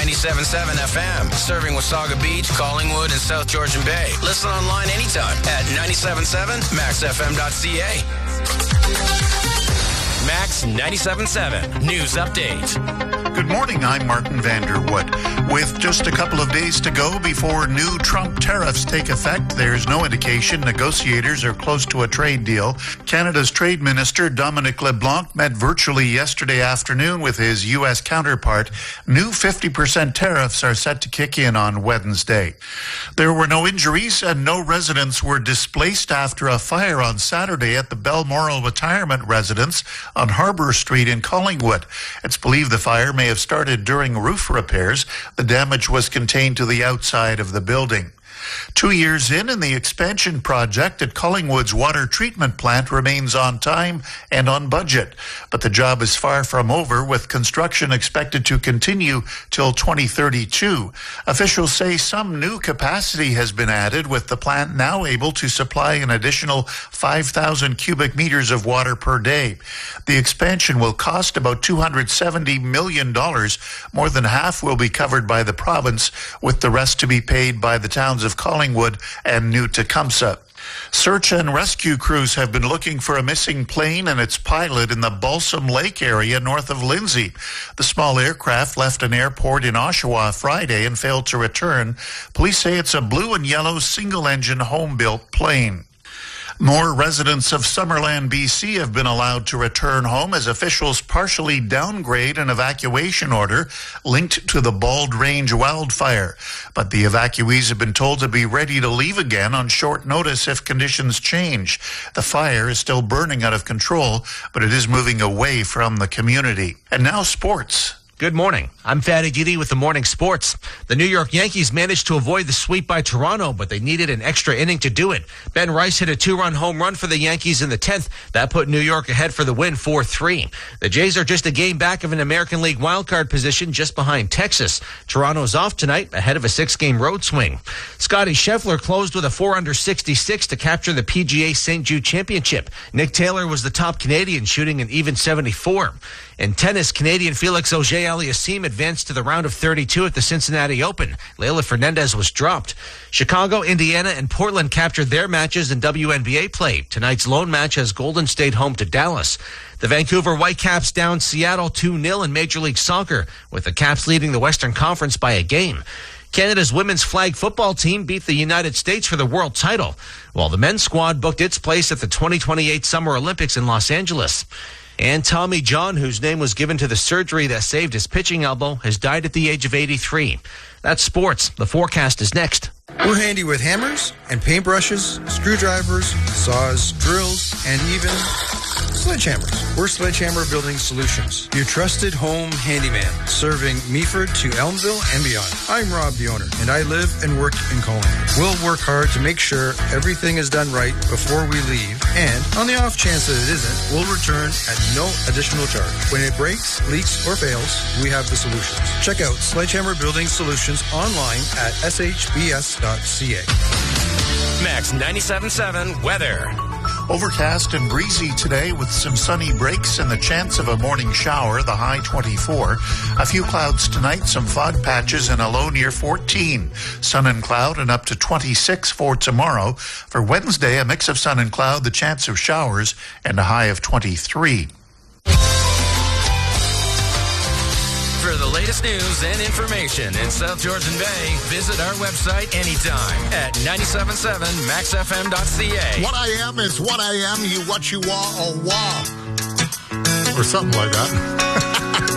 97.7 FM, serving Wasaga Beach, Collingwood, and South Georgian Bay. Listen online anytime at 97.7maxfm.ca. Max 97.7 News Update. Good morning, I'm Martin Vanderwood. With just a couple of days to go before new Trump tariffs take effect, there's no indication negotiators are close to a trade deal. Canada's Trade Minister Dominic LeBlanc met virtually yesterday afternoon with his U.S. counterpart. New 50% tariffs are set to kick in on Wednesday. There were no injuries and no residents were displaced after a fire on Saturday at the Balmoral Retirement Residence on Harbour Street in Collingwood. It's believed the fire may have started during roof repairs. The damage was contained to the outside of the building. 2 years in, and the expansion project at Collingwood's water treatment plant remains on time and on budget. But the job is far from over, with construction expected to continue till 2032. Officials say some new capacity has been added, with the plant now able to supply an additional 5,000 cubic meters of water per day. The expansion will cost about $270 million. More than half will be covered by the province, with the rest to be paid by the towns of Collingwood and New Tecumseh. Search and rescue crews have been looking for a missing plane and its pilot in the Balsam Lake area north of Lindsay. The small aircraft left an airport in Oshawa Friday and failed to return. Police say it's a blue and yellow single-engine home-built plane. More residents of Summerland, BC have been allowed to return home as officials partially downgrade an evacuation order linked to the Bald Range wildfire. But the evacuees have been told to be ready to leave again on short notice if conditions change. The fire is still burning out of control, but it is moving away from the community. And now sports. Good morning. I'm Fatty Didi with the Morning Sports. The New York Yankees managed to avoid the sweep by Toronto, but they needed an extra inning to do it. Ben Rice hit a 2-run home run for the Yankees in the 10th. That put New York ahead for the win 4-3. The Jays are just a game back of an American League wildcard position just behind Texas. Toronto's off tonight ahead of a 6-game road swing. Scotty Scheffler closed with a 4-under-66 to capture the PGA St. Jude Championship. Nick Taylor was the top Canadian, shooting an even 74. In tennis, Canadian Felix Auger-Aliassime advanced to the round of 32 at the Cincinnati Open. Leylah Fernandez was dropped. Chicago, Indiana, and Portland captured their matches in WNBA play. Tonight's lone match has Golden State home to Dallas. The Vancouver Whitecaps down Seattle 2-0 in Major League Soccer, with the Caps leading the Western Conference by a game. Canada's women's flag football team beat the United States for the world title, while the men's squad booked its place at the 2028 Summer Olympics in Los Angeles. And Tommy John, whose name was given to the surgery that saved his pitching elbow, has died at the age of 83. That's sports. The forecast is next. We're handy with hammers and paintbrushes, screwdrivers, saws, drills, and even sledgehammers. We're Sledgehammer Building Solutions, your trusted home handyman, serving Meaford to Elmville and beyond. I'm Rob, the owner, and I live and work in Collingwood. We'll work hard to make sure everything is done right before we leave, and on the off chance that it isn't, we'll return at no additional charge. When it breaks, leaks, or fails, we have the solutions. Check out Sledgehammer Building Solutions online at shbs.ca. Max 97.7 weather. Overcast and breezy today with some sunny breaks and the chance of a morning shower, the high 24. A few clouds tonight, some fog patches and a low near 14. Sun and cloud and up to 26 for tomorrow. For Wednesday, a mix of sun and cloud, the chance of showers, and a high of 23. For the latest news and information in South Georgian Bay, visit our website anytime at 97.7maxfm.ca. What I am is what I am, you what you are or wah. Or something like that.